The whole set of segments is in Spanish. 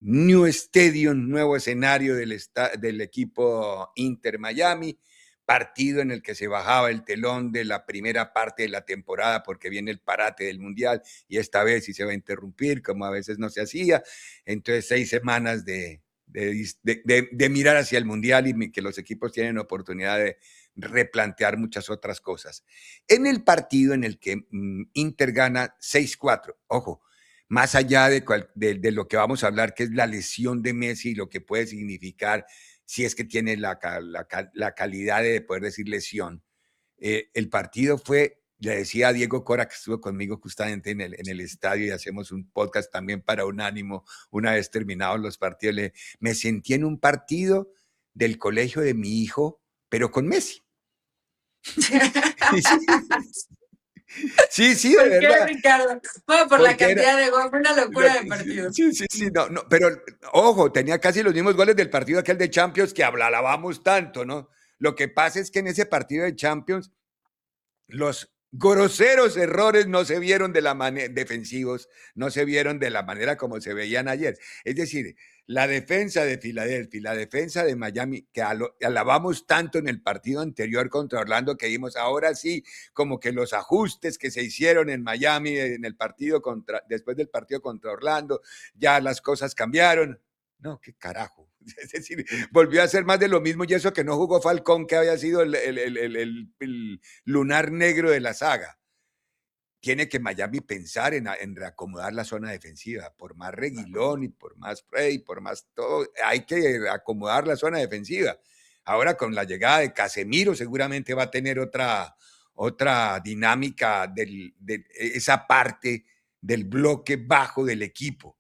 New Stadium, nuevo escenario del equipo Inter Miami, partido en el que se bajaba el telón de la primera parte de la temporada porque viene el parate del Mundial y esta vez sí se va a interrumpir, como a veces no se hacía. Entonces, 6 semanas de mirar hacia el Mundial y que los equipos tienen oportunidad de replantear muchas otras cosas. En el partido en el que Inter gana 6-4, ojo, más allá de lo que vamos a hablar, que es la lesión de Messi y lo que puede significar si es que tiene la calidad de poder decir lesión. El partido fue, le decía a Diego Cora, que estuvo conmigo justamente en el estadio y hacemos un podcast también para Unánimo, una vez terminados los partidos, me sentí en un partido del colegio de mi hijo, pero con Messi. Sí, sí, de ¿Por qué, verdad. Ricardo? Bueno, por la cantidad de goles, fue una locura de partido. Sí, no, pero ojo, tenía casi los mismos goles del partido aquel de Champions que alabamos tanto, ¿no? Lo que pasa es que en ese partido de Champions los groseros errores no se vieron de la manera defensivos, no se vieron de la manera como se veían ayer. Es decir, la defensa de Filadelfia, la defensa de Miami, que alabamos tanto en el partido anterior contra Orlando, que vimos ahora sí, como que los ajustes que se hicieron en Miami en el partido después del partido contra Orlando, ya las cosas cambiaron. No, qué carajo. Es decir, volvió a ser más de lo mismo y eso que no jugó Falcón, que había sido el lunar negro de la saga. Tiene que Miami pensar en reacomodar la zona defensiva, por más Reguilón y por más Frey, por más todo, hay que acomodar la zona defensiva. Ahora con la llegada de Casemiro seguramente va a tener otra dinámica de esa parte del bloque bajo del equipo.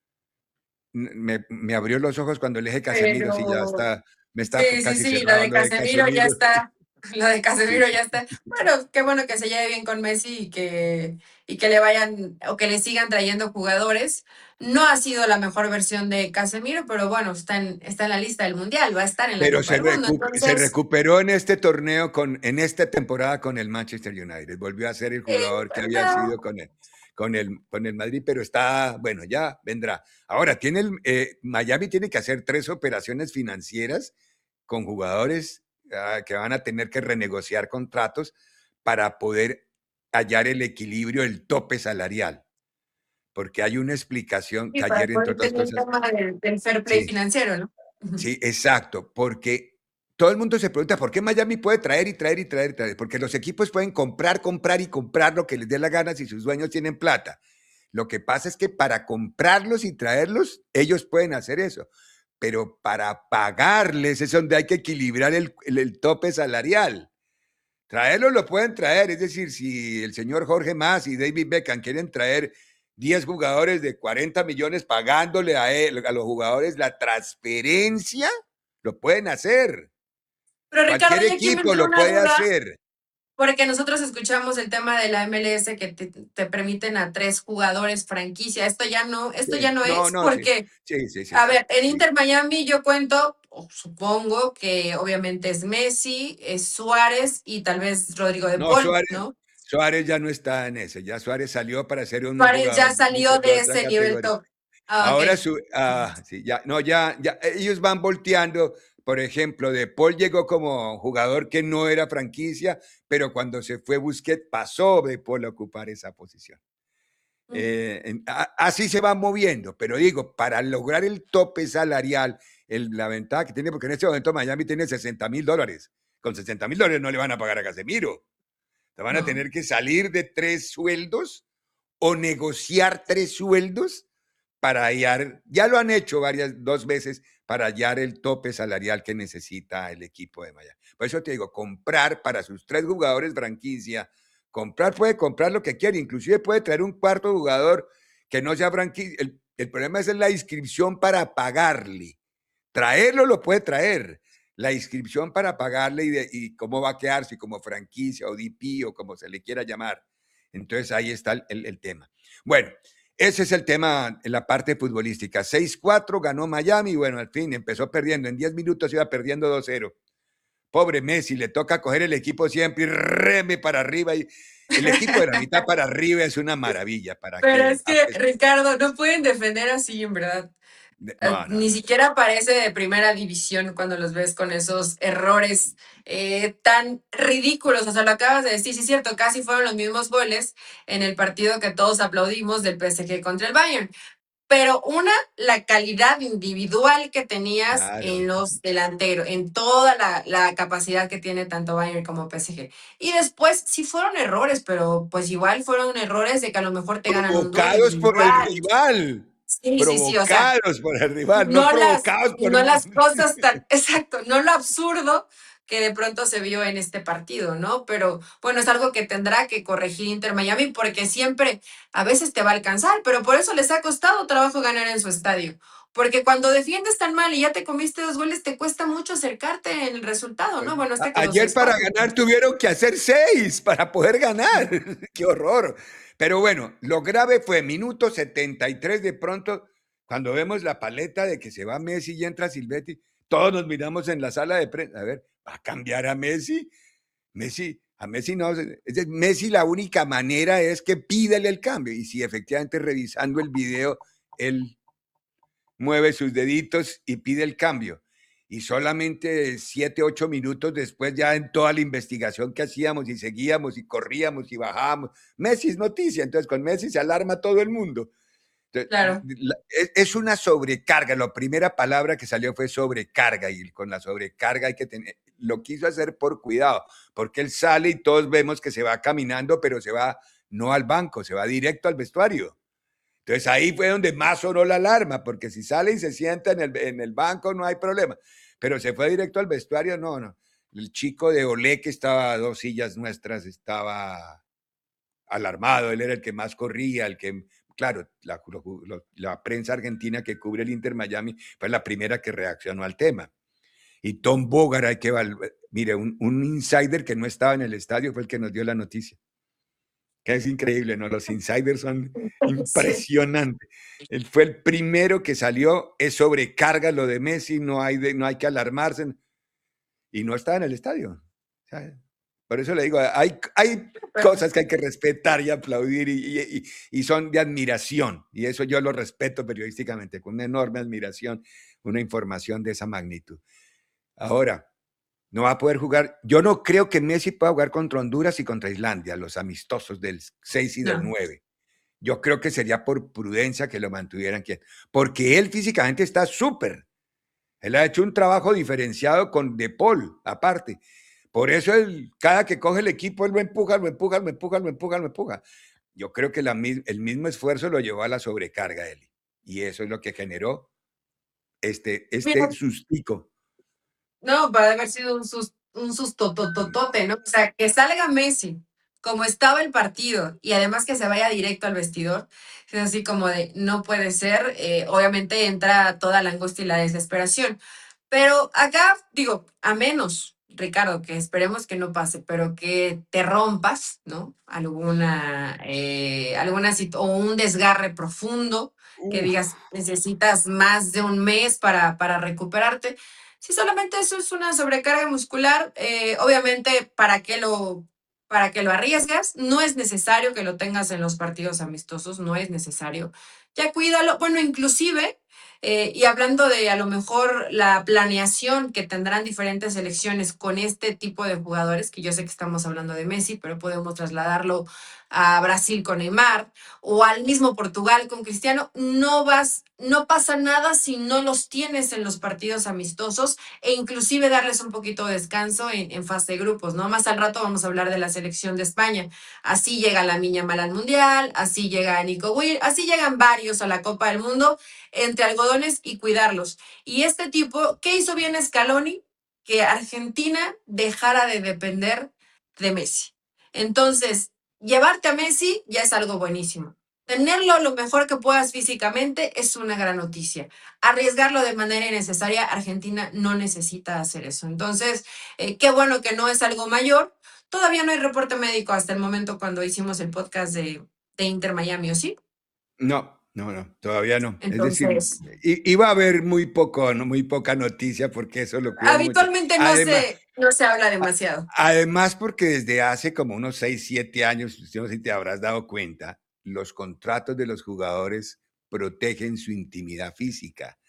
Me abrió los ojos cuando le dije Casemiro, sí, ya está, me está casi Sí, lo cerrado de lo de Casemiro ya Casemiro. está. Lo de Sí, Casemiro ya está. Bueno, qué bueno que se lleve bien con Messi y que le vayan o que le sigan trayendo jugadores. No ha sido la mejor versión de Casemiro, pero bueno, está en la lista del Mundial, va a estar en la pero Copa del Mundo. se Entonces, recuperó en este torneo, en esta temporada con el Manchester United. Volvió a ser el jugador que había no, sido con el Madrid, pero está, bueno, ya vendrá. Ahora, Miami tiene que hacer 3 operaciones financieras con jugadores que van a tener que renegociar contratos para poder hallar el equilibrio, el tope salarial. Porque hay una explicación y que para ayer, entre poder otras tener el cosas, tema del fair play sí, financiero, ¿no? sí, exacto, porque todo el mundo se pregunta por qué Miami puede traer y traer y traer y traer, porque los equipos pueden comprar, comprar y comprar lo que les dé la gana si sus dueños tienen plata. Lo que pasa es que para comprarlos y traerlos, ellos pueden hacer eso, pero para pagarles es donde hay que equilibrar el tope salarial. Traerlos lo pueden traer, es decir, si el señor Jorge Mas y David Beckham quieren traer 10 jugadores de 40 millones pagándole a los jugadores la transferencia, lo pueden hacer. Pero Ricardo, Cualquier ya aquí me equipo entró lo una puede duda. hacer. Porque nosotros escuchamos el tema de la MLS que te permiten a 3 jugadores franquicia. Esto Sí. ya no No, es no, sí. porque, Sí, sí, sí, a sí, ver, en sí. Inter Miami yo cuento, o supongo que obviamente es Messi, es Suárez y tal vez Rodrigo de No, Paul, ¿no? Suárez ya no está en ese. Ya Suárez salió para ser un Suárez jugador ya salió de de otra ese nivel categoría. top. Ah, Ahora ok. sí, ya, no, ya, ellos van volteando. Por ejemplo, De Paul llegó como jugador que no era franquicia, pero cuando se fue Busquets pasó De Paul a ocupar esa posición. Así se va moviendo, pero digo, para lograr el tope salarial, la ventaja que tiene, porque en este momento Miami tiene $60,000. Con $60,000 no le van a pagar a Casemiro. Te van a No. tener que salir de 3 sueldos o negociar 3 sueldos para hallar, ya lo han hecho 2 veces para hallar el tope salarial que necesita el equipo de Miami. Por eso te digo, comprar para sus 3 jugadores franquicia, puede comprar lo que quiere, inclusive puede traer un cuarto jugador que no sea franquicia. El problema es la inscripción para pagarle. Traerlo lo puede traer. La inscripción para pagarle y cómo va a quedar, si como franquicia o DP o como se le quiera llamar. Entonces ahí está el tema. Bueno, ese es el tema en la parte futbolística. 6-4 ganó Miami y bueno, al fin empezó perdiendo. En 10 minutos iba perdiendo 2-0. Pobre Messi, le toca coger el equipo siempre y reme para arriba. Y el equipo de la mitad para arriba es una maravilla. ¿Para Pero qué? es que, Ricardo, no pueden defender así, en verdad. No, no, Ni no. siquiera parece de primera división cuando los ves con esos errores tan ridículos. O sea, lo acabas de decir, sí es cierto, casi fueron los mismos goles en el partido que todos aplaudimos del PSG contra el Bayern. Pero una, la calidad individual que tenías en Claro. los delanteros, en toda la capacidad que tiene tanto Bayern como PSG. Y después sí fueron errores, pero pues igual fueron errores de que a lo mejor te ganan un duelo Provocados por el individual. rival. Sí, sí, sí, o sea, Provocados por el rival, no provocados por... no las cosas tan, exacto, no lo absurdo que de pronto se vio en este partido, ¿no? Pero bueno, es algo que tendrá que corregir Inter Miami porque siempre, a veces te va a alcanzar, pero por eso les ha costado trabajo ganar en su estadio. Porque cuando defiendes tan mal y ya te comiste 2 goles, te cuesta mucho acercarte en el resultado, ¿no? Bueno, quedó Ayer seis para cuatro ganar tuvieron que hacer 6 para poder ganar. ¡Qué horror! Pero bueno, lo grave fue minuto 73 de pronto, cuando vemos la paleta de que se va Messi y entra Silvetti, todos nos miramos en la sala de prensa. A ver, ¿va a cambiar a Messi? A Messi no. Messi la única manera es que pídele el cambio. Y si efectivamente revisando el video, él mueve sus deditos y pide el cambio. Y solamente 7, 8 minutos después, ya en toda la investigación que hacíamos y seguíamos y corríamos y bajábamos, Messi es noticia, entonces con Messi se alarma todo el mundo. Entonces, claro. es una sobrecarga, la primera palabra que salió fue sobrecarga y con la sobrecarga hay que tener, lo quiso hacer por cuidado, porque él sale y todos vemos que se va caminando, pero se va no al banco, se va directo al vestuario. Entonces ahí fue donde más sonó la alarma, porque si sale y se sienta en el banco no hay problema. Pero se fue directo al vestuario, no, no. El chico de Olé que estaba a 2 sillas nuestras estaba alarmado, él era el que más corría, el que, claro, la prensa argentina que cubre el Inter Miami fue la primera que reaccionó al tema. Y Tom Bogart, mire, un insider que no estaba en el estadio fue el que nos dio la noticia que es increíble, ¿no? Los insiders son Sí. impresionantes. Él fue el primero que salió, es sobrecarga lo de Messi, no hay que alarmarse, y no estaba en el estadio. O sea, por eso le digo, hay Pero, cosas que hay que respetar y aplaudir y son de admiración, y eso yo lo respeto periodísticamente, con una enorme admiración, una información de esa magnitud. Ahora, no va a poder jugar. Yo no creo que Messi pueda jugar contra Honduras y contra Islandia, los amistosos del 6 y del no. 9. Yo creo que sería por prudencia que lo mantuvieran quieto, porque él físicamente está súper. Él ha hecho un trabajo diferenciado con De Paul, aparte. Por eso él, cada que coge el equipo, él lo empuja, lo empuja, lo empuja, lo empuja, lo empuja. Yo creo que el mismo esfuerzo lo llevó a la sobrecarga, Eli. Y eso es lo que generó este Mira, sustico. no, para haber sido un sustototote, ¿no? O sea, que salga Messi, como estaba el partido, y además que se vaya directo al vestidor, es así como de, no puede ser, obviamente entra toda la angustia y la desesperación. Pero acá, digo, a menos, Ricardo, que esperemos que no pase, pero que te rompas, ¿no? O un desgarre profundo, que Uf, digas, necesitas más de un mes para recuperarte. Si solamente eso es una sobrecarga muscular, obviamente, para que lo arriesgas? No es necesario que lo tengas en los partidos amistosos, no es necesario. Ya cuídalo. Bueno, inclusive, y hablando de a lo mejor la planeación que tendrán diferentes selecciones con este tipo de jugadores, que yo sé que estamos hablando de Messi, pero podemos trasladarlo a Brasil con Neymar o al mismo Portugal con Cristiano, no pasa nada si no los tienes en los partidos amistosos e inclusive darles un poquito de descanso en fase de grupos, ¿no? Más al rato vamos a hablar de la selección de España. Así llega la Miña Mal al Mundial, así llega Nico Will, así llegan varios a la Copa del Mundo entre algodones y cuidarlos. Y este tipo, ¿qué hizo bien Scaloni? Que Argentina dejara de depender de Messi. Entonces, llevarte a Messi ya es algo buenísimo. Tenerlo lo mejor que puedas físicamente es una gran noticia. Arriesgarlo de manera innecesaria, Argentina no necesita hacer eso. Entonces, qué bueno que no es algo mayor. Todavía no hay reporte médico hasta el momento cuando hicimos el podcast de Inter Miami, ¿o sí? no, no, no, todavía no. Es decir, Entonces, iba a haber muy poco, muy poca noticia porque eso lo cuidan mucho. habitualmente Además, no se habla a- demasiado. además porque desde hace como unos 6, 7 años, yo no sé si te habrás dado cuenta, los contratos de los jugadores protegen su intimidad física.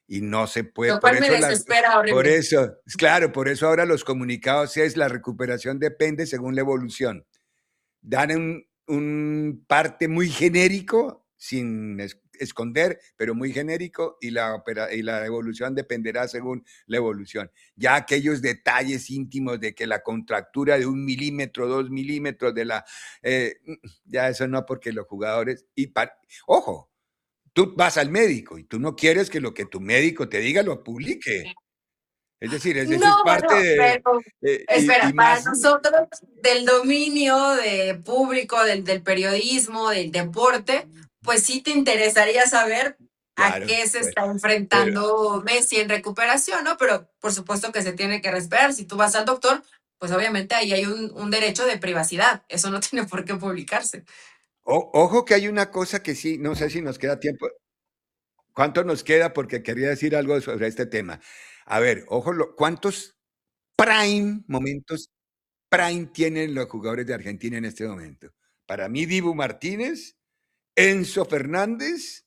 y no se puede. Lo cual me desespera Por horrible. eso, claro, por eso ahora los comunicados es la recuperación depende según la evolución. Dan un parte muy genérico, sin esconder, pero muy genérico, y la evolución dependerá según la evolución. Ya aquellos detalles íntimos de que la contractura de 1 milímetro, 2 milímetros de la... ya eso no, porque los jugadores... Ojo, tú vas al médico y tú no quieres que lo que tu médico te diga lo publique. Es decir, eso es No, parte bueno, de... pero espera, y para más... nosotros, del dominio de público, del periodismo, del deporte, pues sí te interesaría saber a Claro, qué se pues, está enfrentando Messi en recuperación, ¿no? Pero por supuesto que se tiene que respetar. Si tú vas al doctor, pues obviamente ahí hay un derecho de privacidad. Eso no tiene por qué publicarse. ojo que hay una cosa que sí, no sé si nos queda tiempo. ¿Cuánto nos queda? Porque quería decir algo sobre este tema. A ver, ojo, ¿cuántos momentos prime tienen los jugadores de Argentina en este momento? Para mí, Dibu Martínez, Enzo Fernández,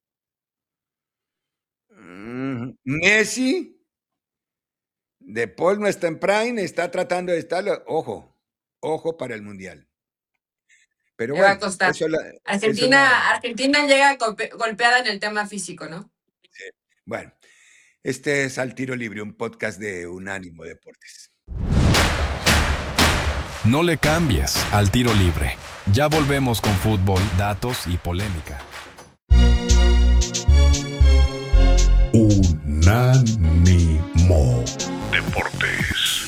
Messi, De Paul no está en prime, está tratando de estarlo. Ojo para el Mundial. Pero Le va a bueno, costar. eso la... Argentina llega golpeada en el tema físico, ¿no? Sí. Bueno, este es Al Tiro Libre, un podcast de Unánimo Deportes. No le cambies Al Tiro Libre. Ya volvemos con fútbol, datos y polémica. Unánimo Deportes.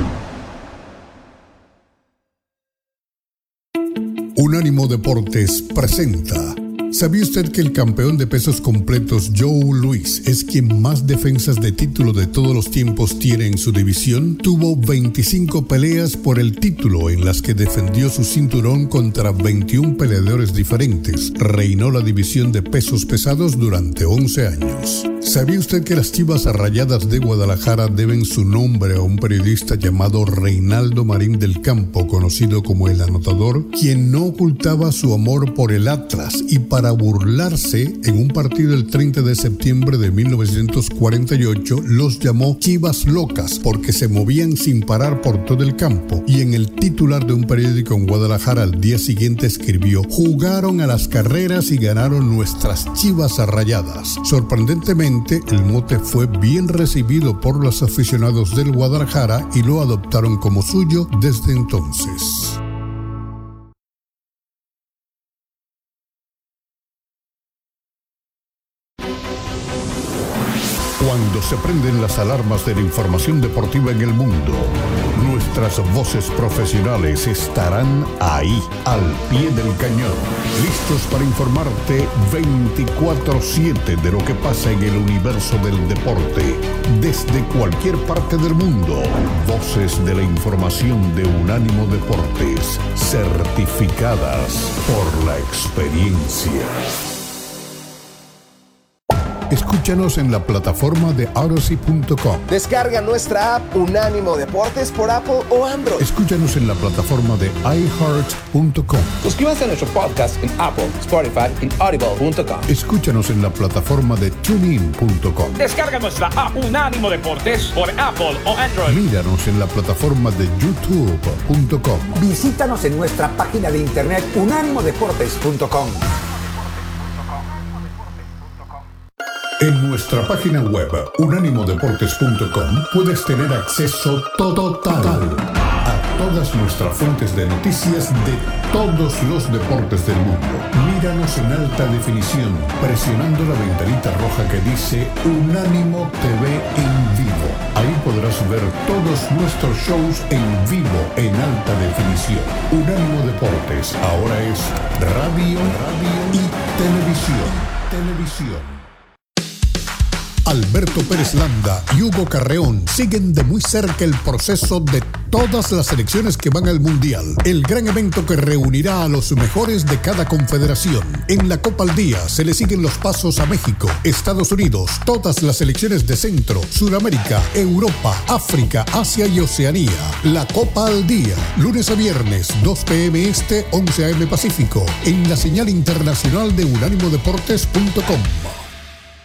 Unánimo Deportes presenta. ¿Sabía usted que el campeón de pesos completos Joe Louis es quien más defensas de título de todos los tiempos tiene en su división? Tuvo 25 peleas por el título en las que defendió su cinturón contra 21 peleadores diferentes. Reinó la división de pesos pesados durante 11 años. ¿Sabía usted que las Chivas Rayadas de Guadalajara deben su nombre a un periodista llamado Reinaldo Marín del Campo, conocido como El Anotador, quien no ocultaba su amor por el Atlas y para burlarse, en un partido el 30 de septiembre de 1948, los llamó Chivas Locas porque se movían sin parar por todo el campo? Y en el titular de un periódico en Guadalajara al día siguiente escribió: jugaron a las carreras y ganaron nuestras Chivas Rayadas. Sorprendentemente, el mote fue bien recibido por los aficionados del Guadalajara y lo adoptaron como suyo desde entonces. Cuando se prenden las alarmas de la información deportiva en el mundo, nuestras voces profesionales estarán ahí, al pie del cañón, listos para informarte 24/7 de lo que pasa en el universo del deporte, desde cualquier parte del mundo. Voces de la información de Unánimo Deportes, certificadas por la experiencia. Escúchanos en la plataforma de Odyssey.com. Descarga nuestra app Unánimo Deportes por Apple o Android. Escúchanos en la plataforma de iHeart.com. Suscríbase a nuestro podcast en Apple, Spotify y Audible.com. Escúchanos en la plataforma de TuneIn.com. Descarga nuestra app Unánimo Deportes por Apple o Android. Míranos en la plataforma de YouTube.com. Visítanos en nuestra página de internet unánimodeportes.com. En nuestra página web unánimodeportes.com puedes tener acceso total a todas nuestras fuentes de noticias de todos los deportes del mundo. Míranos en alta definición presionando la ventanita roja que dice Unánimo TV en vivo. Ahí podrás ver todos nuestros shows en vivo en alta definición. Unánimo Deportes ahora es radio y televisión. Alberto Pérez Landa y Hugo Carreón siguen de muy cerca el proceso de todas las selecciones que van al Mundial, el gran evento que reunirá a los mejores de cada confederación. En la Copa al Día se le siguen los pasos a México, Estados Unidos, todas las selecciones de Centro, Sudamérica, Europa, África, Asia y Oceanía. La Copa al Día, lunes a viernes, 2 p.m. Este, 11 a.m. Pacífico, en la señal internacional de unánimodeportes.com.